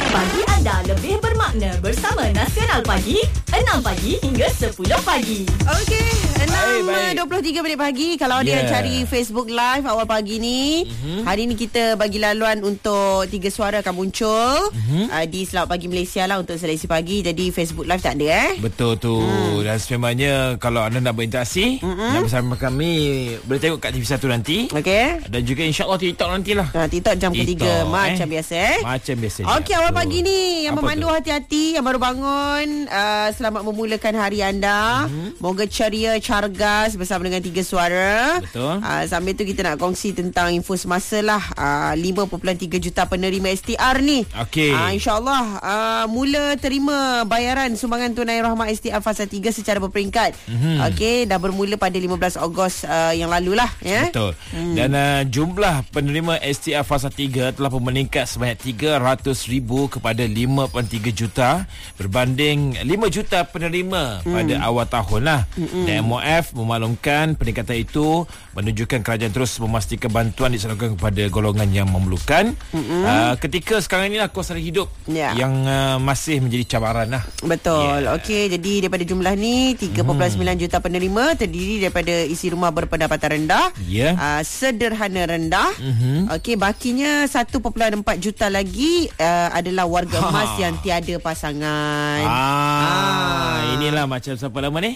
Pagi anda lebih bermakna bersama Nasional Pagi, 6 pagi hingga 10 pagi. Okey, 6.23 minit pagi. Kalau ada yang cari Facebook Live awal pagi ni, hari ni kita bagi laluan untuk 3 suara akan muncul di Selamat Pagi Malaysia lah untuk seleksi pagi. Jadi Facebook Live tak ada Betul tu. Dan sebenarnya kalau anda nak berinteraksi nak bersama kami, boleh tengok kat TV1 nanti. Okey. Dan juga insyaAllah TikTok nantilah. TikTok jam ketiga macam biasa Macam biasa. Okey, awal pagi ni yang Apa memandu tu? hati-hati, yang baru bangun, selamat memulakan hari anda. Moga ceria, cargas bersama dengan 3 suara. Betul. Sambil tu kita nak kongsi tentang info semasa lah. 5.3 juta penerima STR ni. Okey. InsyaAllah mula terima bayaran sumbangan tunai rahmat STR fasa 3 secara berperingkat. Okey, dah bermula pada 15 Ogos yang lalu lah ya. Betul. Dan jumlah penerima STR fasa 3 telah pun meningkat sebanyak 300,000 kepada 5.3 juta berbanding 5 juta penerima pada awal tahun lah. Dan MOF memaklumkan peningkatan itu menunjukkan kerajaan terus memastikan bantuan disalurkan kepada golongan yang memerlukan. Ketika sekarang inilah kos sara hidup yang masih menjadi cabaran lah. Betul. Okey, jadi daripada jumlah ni 3.9 juta penerima terdiri daripada isi rumah berpendapatan rendah, sederhana rendah. Okey, bakinya 1.4 juta lagi adalah warga emas yang tiada pasangan. Inilah macam siapa nama ni?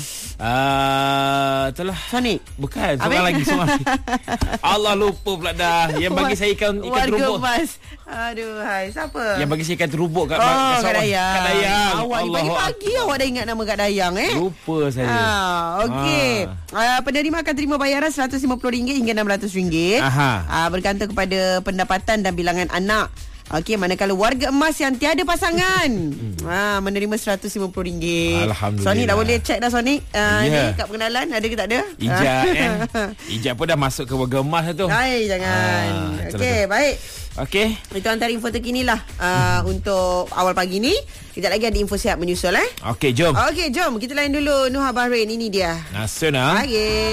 Itulah Sonic. Bukan, seorang lagi Allah lupa pula dah. Yang bagi saya ikan terubuk. Warga emas. Aduh, hai, siapa? Yang bagi saya ikan terubuk kat Kak Dayang. Kak Dayang. Awak ni pagi-pagi awak dah ingat nama Kak Dayang Lupa saya. Okey. Penerima akan terima bayaran RM150 hingga RM600. Bergantung kepada pendapatan dan bilangan anak. Okey, manakala warga emas yang tiada pasangan menerima RM150. Alhamdulillah. Sonic dah boleh check dah Sonic. Ni kat pengenalan ada ke tak ada? Ijat pun dah masuk ke warga emas tu. Hai, jangan. Okey, baik. Okey. Itu antara info terkini lah untuk awal pagi ni. Kejap lagi ada info sihat menyusul Okey, jom. Okey, jom kita layan dulu Nuha Bahrain. Ini dia Nasional. Pagi.